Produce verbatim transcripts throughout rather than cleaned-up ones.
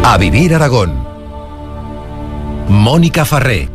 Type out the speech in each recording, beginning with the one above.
A vivir Aragón. Mónica Farré.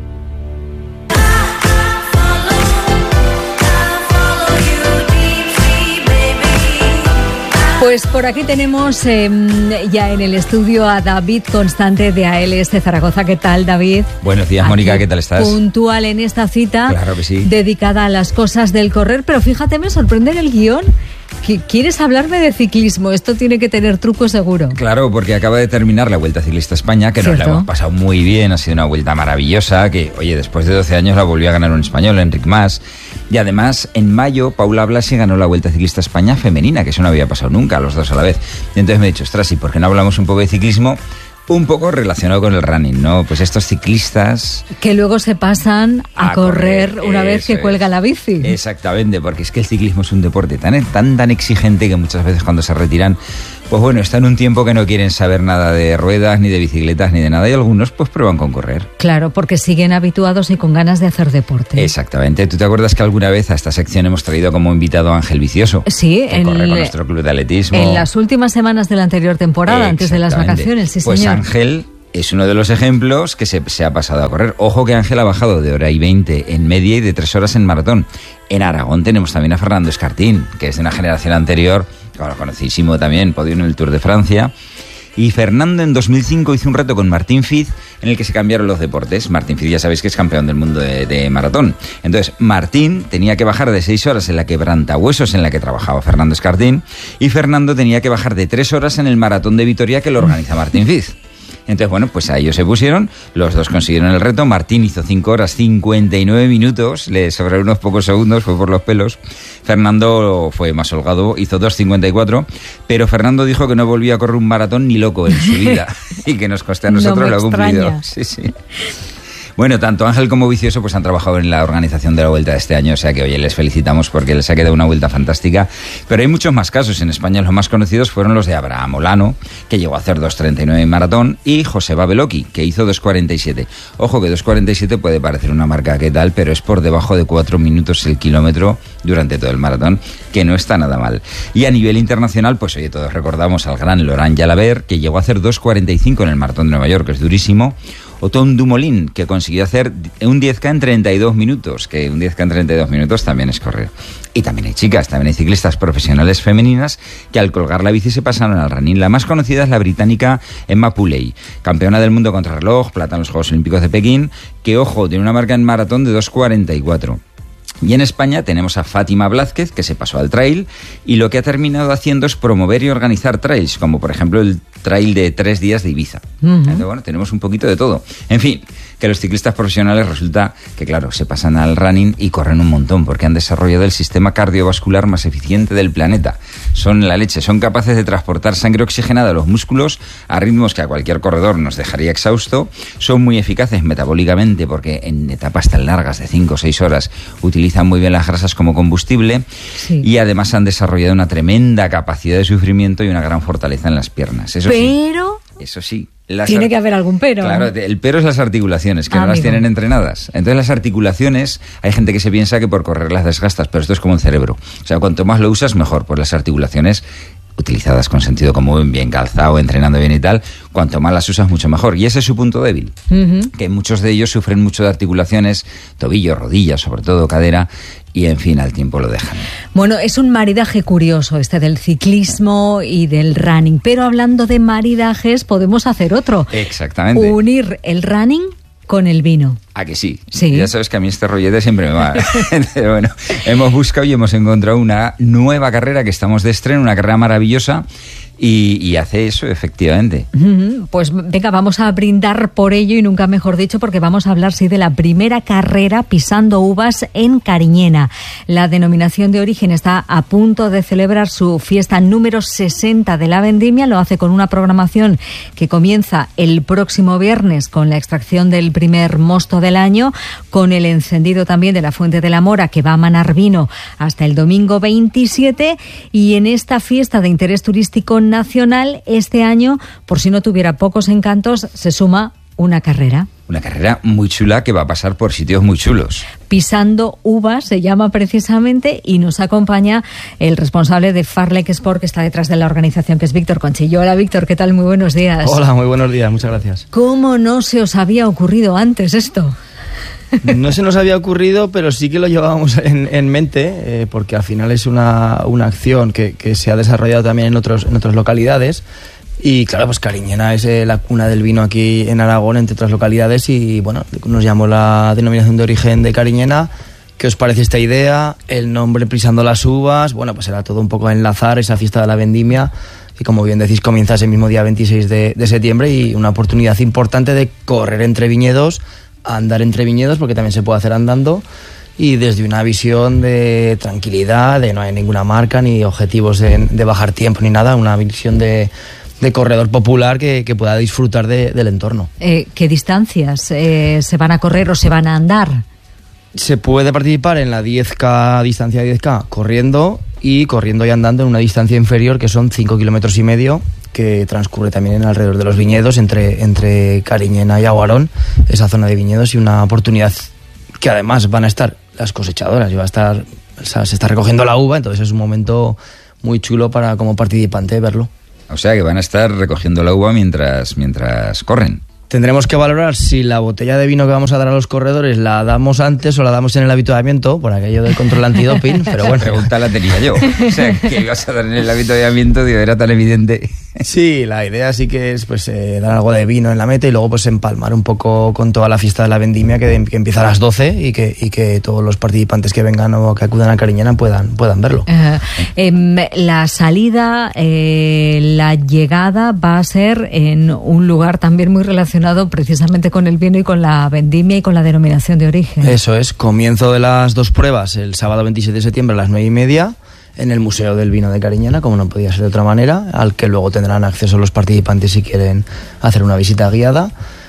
Pues por aquí tenemos eh, ya en el estudio a David Constante de A L S Zaragoza. ¿Qué tal, David? Buenos días, Mónica, ¿qué tal estás? Puntual en esta cita, claro que sí, dedicada a las cosas del correr, pero fíjate, me sorprende en el guión. ¿Quieres hablarme de ciclismo? Esto tiene que tener truco seguro. Claro, porque acaba de terminar la Vuelta Ciclista a España, que nos la hemos pasado muy bien, ha sido una vuelta maravillosa, que, oye, después de doce años la volvió a ganar un español, Enric Mas, y además, en mayo, Paula Blasi ganó la Vuelta Ciclista a España femenina, que eso no había pasado nunca, los dos a la vez. Y entonces me he dicho, ostras, ¿y por qué no hablamos un poco de ciclismo? Un poco relacionado con el running, ¿no? Pues estos ciclistas... que luego se pasan a, a correr, correr una vez que cuelga es. la bici. Exactamente, porque es que el ciclismo es un deporte tan, tan, tan exigente que muchas veces cuando se retiran, pues bueno, están en un tiempo que no quieren saber nada de ruedas, ni de bicicletas, ni de nada, y algunos pues prueban con correr. Claro, porque siguen habituados y con ganas de hacer deporte. Exactamente. ¿Tú te acuerdas que alguna vez a esta sección hemos traído como invitado a Ángel Vicioso? Sí, que en, corre con nuestro club de atletismo. En las últimas semanas de la anterior temporada, antes de las vacaciones, sí, pues señor. Pues Ángel es uno de los ejemplos que se, se ha pasado a correr. Ojo que Ángel ha bajado de hora y veinte en media y de tres horas en maratón. En Aragón tenemos también a Fernando Escartín, que es de una generación anterior, bueno, conocidísimo también, podio en el Tour de Francia. Y Fernando en dos mil cinco hizo un reto con Martín Fiz en el que se cambiaron los deportes. Martín Fiz ya sabéis que es campeón del mundo de, de maratón. Entonces Martín tenía que bajar de seis horas en la quebrantahuesos en la que trabajaba Fernando Escartín, y Fernando tenía que bajar de tres horas en el maratón de Vitoria que lo organiza Martín Fiz. Entonces, bueno, pues a ellos se pusieron, los dos consiguieron el reto. Martín hizo cinco horas cincuenta y nueve minutos, le sobraron unos pocos segundos, fue por los pelos. Fernando fue más holgado, hizo dos cincuenta y cuatro, pero Fernando dijo que no volvía a correr un maratón ni loco en su vida y que nos costó a nosotros, no lo ha cumplido. Sí, sí. Bueno, tanto Ángel como Vicioso pues han trabajado en la organización de la Vuelta de este año, o sea que oye, les felicitamos porque les ha quedado una vuelta fantástica. Pero hay muchos más casos. En España los más conocidos fueron los de Abraham Olano, que llegó a hacer dos treinta y nueve en maratón, y Joseba Beloki, que hizo dos cuarenta y siete. Ojo que dos cuarenta y siete puede parecer una marca que tal, pero es por debajo de cuatro minutos el kilómetro durante todo el maratón, que no está nada mal. Y a nivel internacional, pues oye, todos recordamos al gran Laurent Jalabert, que llegó a hacer dos cuarenta y cinco en el maratón de Nueva York, que es durísimo. O Tom Dumoulin, que consiguió hacer un diez K en treinta y dos minutos, que un diez K en treinta y dos minutos también es correr. Y también hay chicas, también hay ciclistas profesionales femeninas que al colgar la bici se pasaron al running. La más conocida es la británica Emma Pooley, campeona del mundo contrarreloj, plata en los Juegos Olímpicos de Pekín, que, ojo, tiene una marca en maratón de dos cuarenta y cuatro. Y en España tenemos a Fátima Blázquez, que se pasó al trail, y lo que ha terminado haciendo es promover y organizar trails, como por ejemplo el trail de tres días de Ibiza. Uh-huh. Entonces, bueno, tenemos un poquito de todo. En fin, que los ciclistas profesionales resulta que, claro, se pasan al running y corren un montón, porque han desarrollado el sistema cardiovascular más eficiente del planeta. Son la leche, son capaces de transportar sangre oxigenada a los músculos a ritmos que a cualquier corredor nos dejaría exhausto. Son muy eficaces metabólicamente, porque en etapas tan largas de cinco o seis horas utilizan muy bien las grasas como combustible. Sí. Y además han desarrollado una tremenda capacidad de sufrimiento y una gran fortaleza en las piernas. Eso pero... sí, eso sí. Las Tiene que haber algún pero. Claro, el pero es las articulaciones, que ah, no las amigo. tienen entrenadas. Entonces las articulaciones, hay gente que se piensa que por correr las desgastas, pero esto es como un cerebro. O sea, cuanto más lo usas, mejor. Pues las articulaciones, utilizadas con sentido común, bien calzado, entrenando bien y tal, cuanto más las usas, mucho mejor. Y ese es su punto débil, uh-huh. que muchos de ellos sufren mucho de articulaciones, tobillo, rodillas, sobre todo cadera, y en fin, al tiempo lo dejan. Bueno, es un maridaje curioso este del ciclismo y del running, pero hablando de maridajes podemos hacer otro. Exactamente. Unir el running con el vino. ¿A que sí? Sí. Ya sabes que a mí este rollete siempre me va. Bueno, hemos buscado y hemos encontrado una nueva carrera que estamos de estreno, una carrera maravillosa. Y, y hace eso, efectivamente. Pues venga, vamos a brindar por ello, y nunca mejor dicho, porque vamos a hablar, sí, de la primera carrera pisando uvas en Cariñena. La denominación de origen está a punto de celebrar su fiesta número sesenta de la vendimia. Lo hace con una programación que comienza el próximo viernes con la extracción del primer mosto del año, con el encendido también de la Fuente de la Mora, que va a manar vino hasta el domingo veintisiete. Y en esta fiesta de interés turístico nacional, este año, por si no tuviera pocos encantos, se suma una carrera. Una carrera muy chula que va a pasar por sitios muy chulos. Pisando Uvas se llama precisamente, y nos acompaña el responsable de Farlek Sport, que está detrás de la organización, que es Víctor Conchillo. Hola Víctor, ¿qué tal? Muy buenos días. Hola, muy buenos días, muchas gracias. ¿Cómo no se os había ocurrido antes esto? No se nos había ocurrido, pero sí que lo llevábamos en, en mente, eh, porque al final es una, una acción que, que se ha desarrollado también en, otros, en otras localidades. Y claro, pues Cariñena es eh, la cuna del vino aquí en Aragón, entre otras localidades, y bueno, nos llamó la denominación de origen de Cariñena. ¿Qué os parece esta idea? El nombre Pisando las Uvas, bueno, pues era todo un poco enlazar esa fiesta de la vendimia, que como bien decís comienza ese mismo día veintiséis de, de septiembre, y una oportunidad importante de correr entre viñedos, andar entre viñedos, porque también se puede hacer andando, y desde una visión de tranquilidad, de no hay ninguna marca ni objetivos de, de bajar tiempo ni nada, una visión de... de corredor popular que, que pueda disfrutar de, del entorno. Eh, ¿Qué distancias eh, se van a correr o se van a andar? Se puede participar en la diez K, distancia de diez K, corriendo, y corriendo y andando en una distancia inferior, que son cinco kilómetros y medio, que transcurre también en alrededor de los viñedos, entre, entre Cariñena y Aguarón, esa zona de viñedos, y una oportunidad que además van a estar las cosechadoras, y va a estar, o sea, se está recogiendo la uva, entonces es un momento muy chulo para como participante verlo. O sea que van a estar recogiendo la uva mientras, mientras corren. Tendremos que valorar si la botella de vino que vamos a dar a los corredores la damos antes o la damos en el habituallamiento, por aquello del control antidoping, pero bueno. Pregunta la tenía yo. O sea, que ibas a dar en el habituallamiento, digo, era tan evidente. Sí, la idea sí que es pues eh, dar algo de vino en la meta y luego pues empalmar un poco con toda la fiesta de la vendimia, que, que empieza a las doce, y que, y que todos los participantes que vengan o que acudan a Cariñena puedan, puedan verlo. Uh, eh, la salida, eh, la llegada va a ser en un lugar también muy relacionado precisamente con el vino y con la vendimia y con la denominación de origen. Eso es, comienzo de las dos pruebas el sábado veintisiete de septiembre a las nueve y media en el Museo del Vino de Cariñena, como no podía ser de otra manera, al que luego tendrán acceso los participantes si quieren hacer una visita guiada,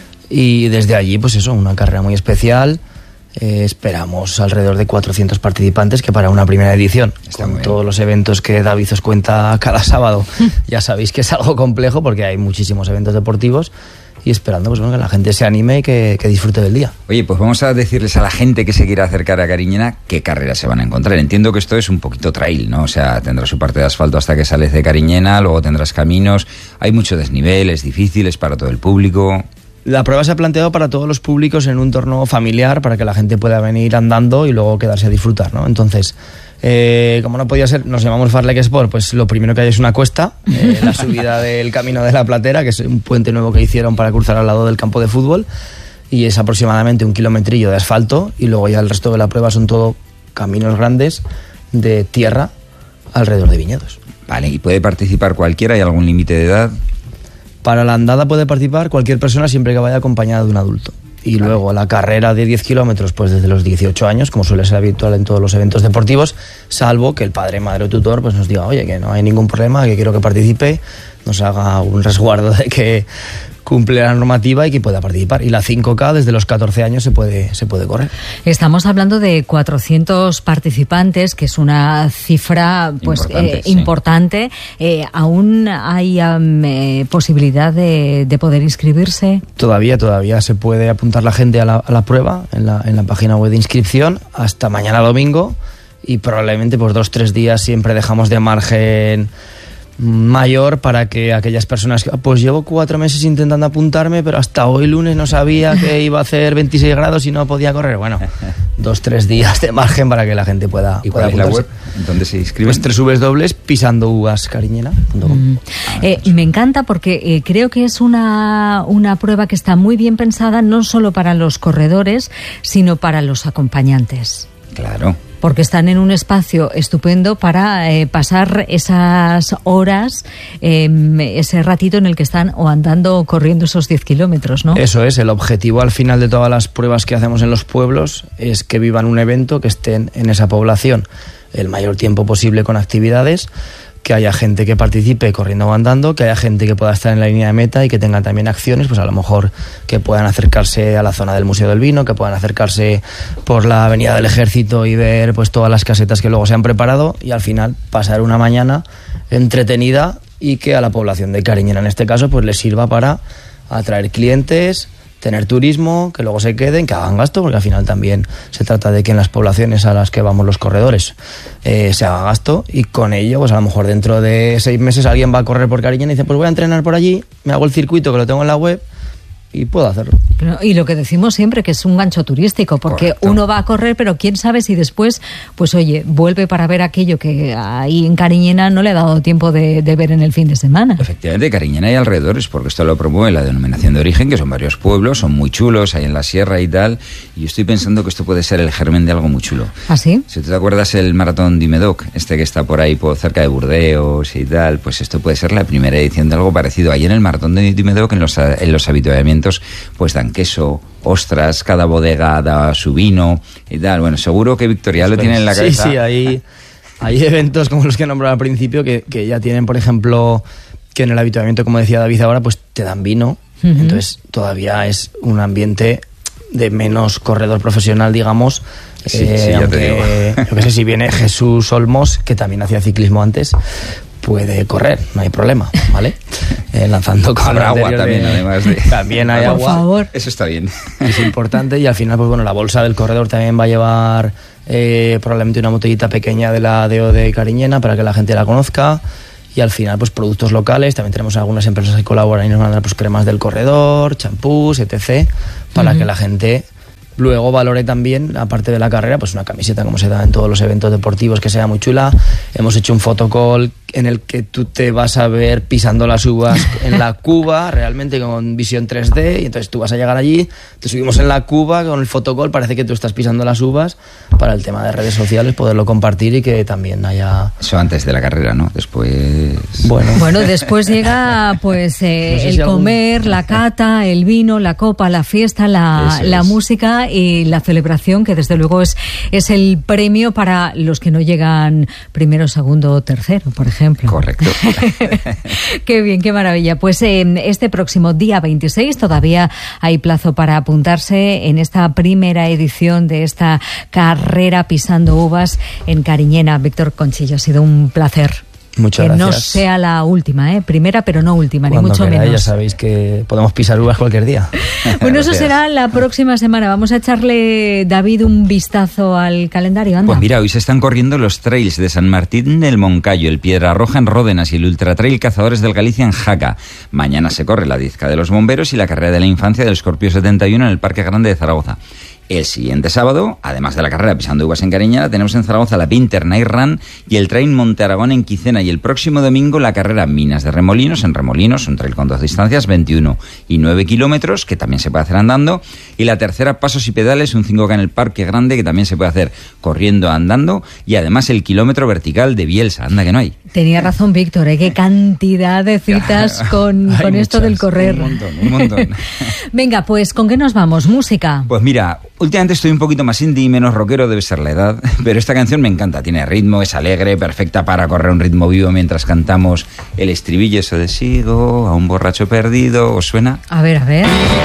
y desde allí pues eso, una carrera muy especial. Eh, esperamos alrededor de cuatrocientos participantes, que para una primera edición, Está con todos los eventos que David os cuenta cada sábado, ya sabéis que es algo complejo porque hay muchísimos eventos deportivos, y esperando pues bueno, que la gente se anime y que, que disfrute del día. Oye, pues vamos a decirles a la gente que se quiera acercar a Cariñena qué carreras se van a encontrar. Entiendo que esto es un poquito trail, ¿no? O sea, tendrás su parte de asfalto hasta que sales de Cariñena, luego tendrás caminos, hay mucho desnivel, es difícil, es para todo el público. La prueba se ha planteado para todos los públicos en un entorno familiar, para que la gente pueda venir andando y luego quedarse a disfrutar, ¿no? Entonces, eh, como no podía ser, nos llamamos Farlek Sport, pues lo primero que hay es una cuesta, eh, la subida del Camino de la Platera, que es un puente nuevo que hicieron para cruzar al lado del campo de fútbol, y es aproximadamente un kilometrillo de asfalto, y luego ya el resto de la prueba son todo caminos grandes de tierra alrededor de viñedos. Vale, ¿y puede participar cualquiera? ¿Hay algún límite de edad? Para la andada puede participar cualquier persona siempre que vaya acompañada de un adulto. Y vale. Luego la carrera de diez kilómetros, pues desde los dieciocho años, como suele ser habitual en todos los eventos deportivos, salvo que el padre, madre o tutor pues nos diga, oye, que no hay ningún problema, que quiero que participe, nos haga un resguardo de que cumple la normativa y que pueda participar. Y la cinco K desde los catorce años se puede, se puede correr. Estamos hablando de cuatrocientos participantes, que es una cifra pues importante. Eh, sí. importante. Eh, ¿Aún hay um, eh, posibilidad de, de poder inscribirse? Todavía, todavía se puede apuntar la gente a la, a la prueba en la, en la página web de inscripción hasta mañana domingo, y probablemente pues dos, tres días siempre dejamos de margen mayor para que aquellas personas que pues llevo cuatro meses intentando apuntarme, pero hasta hoy lunes no sabía que iba a hacer veintiséis grados y no podía correr. Bueno, dos, tres días de margen para que la gente pueda, ¿Y pueda cuál es la web donde se inscriben? Pues doble u doble u doble u punto pisando uvas cariñena punto com. Mm. Eh, me encanta porque eh, creo que es una, una prueba que está muy bien pensada, no solo para los corredores, sino para los acompañantes. Claro. Porque están en un espacio estupendo para eh, pasar esas horas, eh, ese ratito en el que están o andando o corriendo esos diez kilómetros, ¿no? Eso es, el objetivo al final de todas las pruebas que hacemos en los pueblos es que vivan un evento, que estén en esa población el mayor tiempo posible con actividades, que haya gente que participe corriendo o andando, que haya gente que pueda estar en la línea de meta y que tenga también acciones, pues a lo mejor que puedan acercarse a la zona del Museo del Vino, que puedan acercarse por la Avenida del Ejército y ver pues todas las casetas que luego se han preparado, y al final pasar una mañana entretenida y que a la población de Cariñena en este caso pues les sirva para atraer clientes, tener turismo, que luego se queden, que hagan gasto, porque al final también se trata de que en las poblaciones a las que vamos los corredores eh, se haga gasto, y con ello, pues a lo mejor dentro de seis meses alguien va a correr por Cariñena y dice, pues voy a entrenar por allí, me hago el circuito que lo tengo en la web y puedo hacerlo. Y lo que decimos siempre, que es un gancho turístico, porque Correcto. Uno va a correr, pero quién sabe si después, pues oye, vuelve para ver aquello que ahí en Cariñena no le ha dado tiempo de, de ver en el fin de semana. Efectivamente, Cariñena y alrededores, porque esto lo promueve la denominación de origen, que son varios pueblos, son muy chulos, ahí en la sierra y tal, y yo estoy pensando que esto puede ser el germen de algo muy chulo. ¿Ah, sí? Si te acuerdas el maratón de Medoc, este que está por ahí, por cerca de Burdeos y tal, pues esto puede ser la primera edición de algo parecido. Ahí en el maratón de Medoc, en los, en los habituallamientos, pues dan queso, ostras, cada bodega da su vino y tal. Bueno, seguro que Victoria lo tiene en la cabeza. Sí, sí, hay, hay eventos como los que nombraba al principio que, que ya tienen, por ejemplo, que en el habituamiento, como decía David ahora, pues te dan vino. Uh-huh. Entonces todavía es un ambiente de menos corredor profesional, digamos. Sí, eh, sí, ya aunque, te digo. yo que sé, si viene Jesús Olmos, que también hacía ciclismo antes, puede correr, no hay problema, ¿vale? Eh, lanzando con habrá agua también, de... además de... También hay Por agua. favor. Eso está bien. Es importante, y al final, pues bueno, la bolsa del corredor también va a llevar eh, probablemente una botellita pequeña de la D O de Cariñena para que la gente la conozca. Y al final, pues productos locales. También tenemos algunas empresas que colaboran y nos van a dar pues cremas del corredor, champús, etcétera, para uh-huh. que la gente luego valore también, aparte de la carrera, pues una camiseta como se da en todos los eventos deportivos, que sea muy chula. Hemos hecho un photocall en el que tú te vas a ver pisando las uvas en la cuba, realmente con visión tres D, y entonces tú vas a llegar allí, te subimos en la cuba con el photocall, parece que tú estás pisando las uvas, para el tema de redes sociales, poderlo compartir y que también haya... Eso antes de la carrera, ¿no? Después... Bueno, bueno después llega pues eh, no sé el si comer, algún... la cata, el vino, la copa, la fiesta, la, la música y la celebración, que desde luego es, es el premio para los que no llegan primero, segundo o tercero, por ejemplo. Correcto. Qué bien, qué maravilla. Pues eh, este próximo día veintiséis todavía hay plazo para apuntarse en esta primera edición de esta carrera pisando uvas en Cariñena. Víctor Conchillo, ha sido un placer. Muchas que gracias. no sea la última, ¿eh? Primera, pero no última, Cuando ni mucho queráis, menos. Ya sabéis que podemos pisar uvas cualquier día. Bueno, eso será la próxima semana. Vamos a echarle, David, un vistazo al calendario. Anda. Pues mira, hoy se están corriendo los trails de San Martín del Moncayo, el Piedra Roja en Ródenas y el Ultra Trail Cazadores del Galicia en Jaca. Mañana se corre la Diezca de los Bomberos y la carrera de la infancia del Escorpio setenta y uno en el Parque Grande de Zaragoza. El siguiente sábado, además de la carrera pisando uvas en Cariñena, tenemos en Zaragoza la Pinter Night Run y el Trail Monte Aragón en Quicena, y el próximo domingo la carrera Minas de Remolinos en Remolinos, un trail con dos distancias, veintiuno y nueve kilómetros, que también se puede hacer andando, y la tercera Pasos y Pedales, un cinco K en el Parque Grande, que también se puede hacer corriendo, andando, y además el kilómetro vertical de Bielsa, anda que no hay. Tenía razón Víctor, ¿eh? Qué cantidad de citas con, con esto muchas, del correr. Un montón, un montón. Venga, pues ¿con qué nos vamos? ¿Música? Pues mira, últimamente estoy un poquito más indie y menos rockero, debe ser la edad, pero esta canción me encanta, tiene ritmo, es alegre, perfecta para correr un ritmo vivo mientras cantamos el estribillo, eso de sigo a un borracho perdido. ¿Os suena? A ver, a ver...